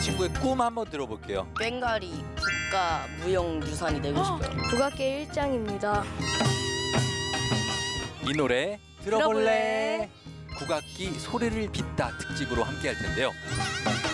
친구의 꿈 한번 들어볼게요. 꽹과리 국가 무형유산이 되고 싶어요. 국악계 1장입니다. 이 노래 들어볼래? 국악기 소리를 빚다 특집으로 함께 할 텐데요.